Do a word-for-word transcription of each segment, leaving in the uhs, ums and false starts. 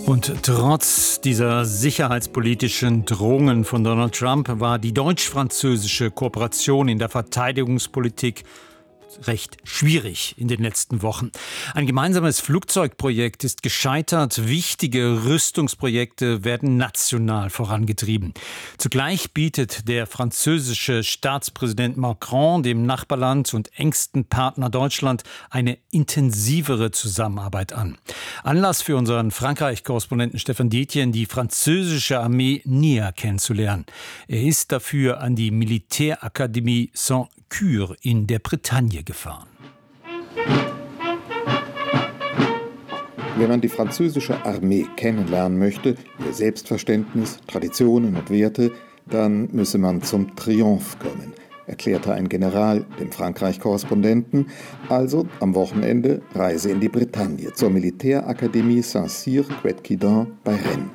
Und trotz dieser sicherheitspolitischen Drohungen von Donald Trump war die deutsch-französische Kooperation in der Verteidigungspolitik recht schwierig in den letzten Wochen. Ein gemeinsames Flugzeugprojekt ist gescheitert. Wichtige Rüstungsprojekte werden national vorangetrieben. Zugleich bietet der französische Staatspräsident Macron dem Nachbarland und engsten Partner Deutschland eine intensivere Zusammenarbeit an. Anlass für unseren Frankreich-Korrespondenten Stefan Detjen, die französische Armee näher kennenzulernen. Er ist dafür an die Militärakademie Saint-Cyr in der Bretagne gefahren. Wenn man die französische Armee kennenlernen möchte, ihr Selbstverständnis, Traditionen und Werte, dann müsse man zum Triomphe kommen, erklärte ein General dem Frankreich-Korrespondenten. Also am Wochenende Reise in die Bretagne zur Militärakademie Saint-Cyr-Quetquidan bei Rennes.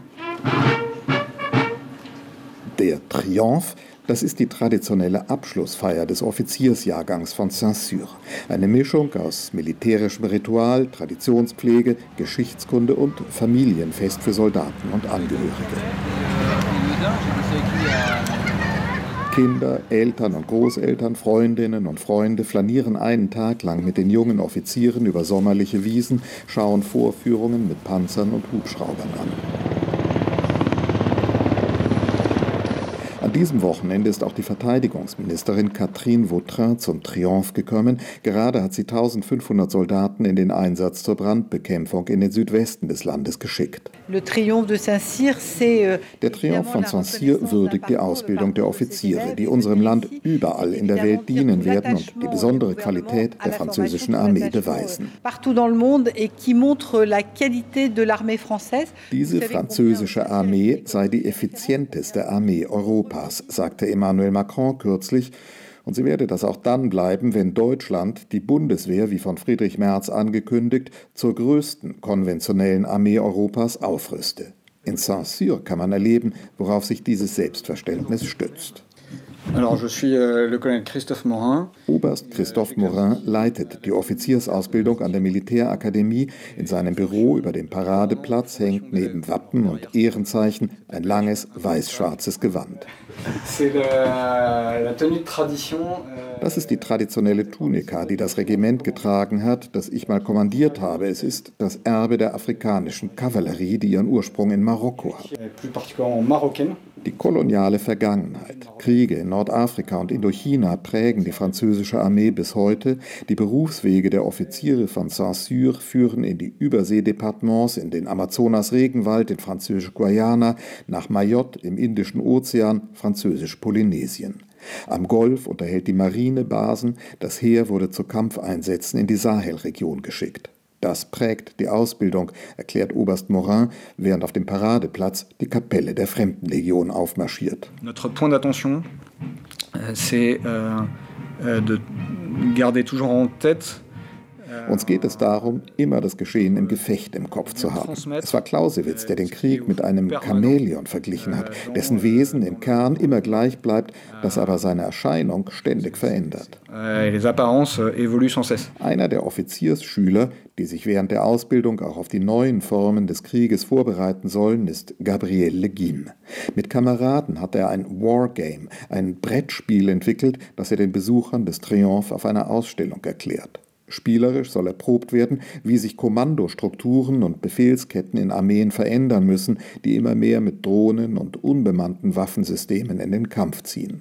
Der Triomphe, das ist die traditionelle Abschlussfeier des Offiziersjahrgangs von Saint-Cyr. Eine Mischung aus militärischem Ritual, Traditionspflege, Geschichtskunde und Familienfest für Soldaten und Angehörige. Kinder, Eltern und Großeltern, Freundinnen und Freunde flanieren einen Tag lang mit den jungen Offizieren über sommerliche Wiesen, schauen Vorführungen mit Panzern und Hubschraubern an. An diesem Wochenende ist auch die Verteidigungsministerin Catherine Vautrin zum Triomphe gekommen. Gerade hat sie eintausendfünfhundert Soldaten in den Einsatz zur Brandbekämpfung in den Südwesten des Landes geschickt. Der Triumph von Saint-Cyr würdigt die Ausbildung der Offiziere, die unserem Land überall in der Welt dienen werden und die besondere Qualität der französischen Armee beweisen. Diese französische Armee sei die effizienteste Armee Europas, sagte Emmanuel Macron kürzlich, und sie werde das auch dann bleiben, wenn Deutschland die Bundeswehr, wie von Friedrich Merz angekündigt, zur größten konventionellen Armee Europas aufrüste. In Saint-Cyr kann man erleben, worauf sich dieses Selbstverständnis stützt. Alors, je suis euh, le colonel Christophe Morin. Oberst Christophe Morin leitet die Offiziersausbildung an der Militärakademie. In seinem Büro über dem Paradeplatz hängt neben Wappen und Ehrenzeichen ein langes weiß-schwarzes Gewand. Das ist die traditionelle Tunika, die das Regiment getragen hat, das ich mal kommandiert habe. Es ist das Erbe der afrikanischen Kavallerie, die ihren Ursprung in Marokko hat. Die koloniale Vergangenheit, Kriege in Nordafrika und Indochina prägen die französische Armee bis heute. Die Berufswege der Offiziere von Saint-Cyr führen in die Überseedepartements, in den Amazonas-Regenwald, in französisch-Guayana, nach Mayotte im Indischen Ozean, französisch-Polynesien. Am Golf unterhält die Marine Basen, das Heer wurde zu Kampfeinsätzen in die Sahelregion geschickt. Das prägt die Ausbildung, erklärt Oberst Morin, während auf dem Paradeplatz die Kapelle der Fremdenlegion aufmarschiert. Notre point d'attention, c'est de garder toujours en tête. Uns geht es darum, immer das Geschehen im Gefecht im Kopf zu haben. Es war Clausewitz, der den Krieg mit einem Chamäleon verglichen hat, dessen Wesen im Kern immer gleich bleibt, das aber seine Erscheinung ständig verändert. Einer der Offiziersschüler, die sich während der Ausbildung auch auf die neuen Formen des Krieges vorbereiten sollen, ist Gabriel Le Guin. Mit Kameraden hat er ein Wargame, ein Brettspiel entwickelt, das er den Besuchern des Triomphe auf einer Ausstellung erklärt. Spielerisch soll erprobt werden, wie sich Kommandostrukturen und Befehlsketten in Armeen verändern müssen, die immer mehr mit Drohnen und unbemannten Waffensystemen in den Kampf ziehen.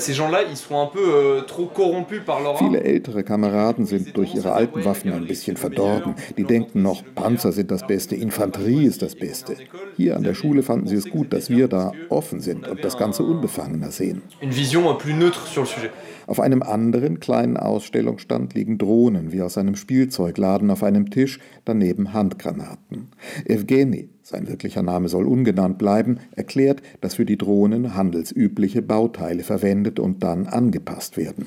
Viele ältere Kameraden sind durch ihre alten Waffen ein bisschen verdorben. Die denken noch, Panzer sind das Beste, Infanterie ist das Beste. Hier an der Schule fanden sie es gut, dass wir da offen sind und das Ganze unbefangener sehen. Auf einem anderen kleinen Ausstellungsstand liegen Drohnen wie aus einem Spielzeugladen auf einem Tisch, daneben Handgranaten. Evgeny, sein wirklicher Name soll ungenannt bleiben, erklärt, dass für die Drohnen handelsübliche Bauteile verwendet und dann angepasst werden.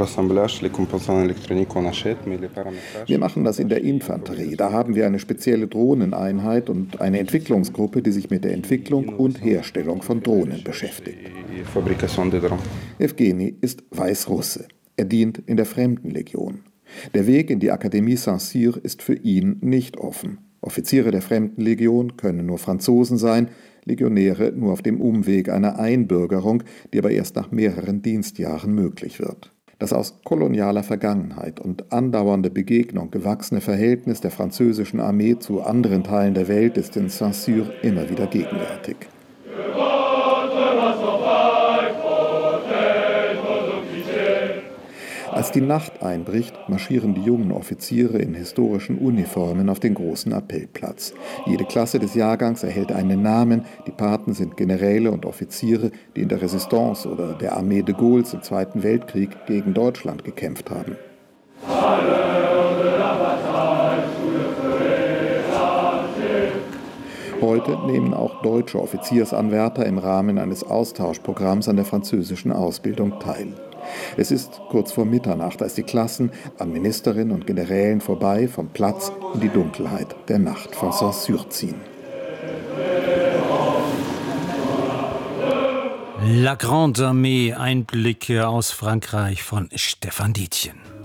Wir machen das in der Infanterie. Da haben wir eine spezielle Drohneneinheit und eine Entwicklungsgruppe, die sich mit der Entwicklung und Herstellung von Drohnen beschäftigt. Evgeny ist Weißrusse. Er dient in der Fremdenlegion. Der Weg in die Akademie Saint-Cyr ist für ihn nicht offen. Offiziere der Fremdenlegion können nur Franzosen sein, Legionäre nur auf dem Umweg einer Einbürgerung, die aber erst nach mehreren Dienstjahren möglich wird. Das aus kolonialer Vergangenheit und andauernder Begegnung gewachsene Verhältnis der französischen Armee zu anderen Teilen der Welt ist in Saint-Cyr immer wieder gegenwärtig. Als die Nacht einbricht, marschieren die jungen Offiziere in historischen Uniformen auf den großen Appellplatz. Jede Klasse des Jahrgangs erhält einen Namen. Die Paten sind Generäle und Offiziere, die in der Resistance oder der Armee de Gaulles im Zweiten Weltkrieg gegen Deutschland gekämpft haben. Heute nehmen auch deutsche Offiziersanwärter im Rahmen eines Austauschprogramms an der französischen Ausbildung teil. Es ist kurz vor Mitternacht, als die Klassen an Ministerinnen und Generälen vorbei vom Platz in die Dunkelheit der Nacht von Saint-Cyr ziehen. La Grande Armee, Einblicke aus Frankreich von Stefan Dietjen.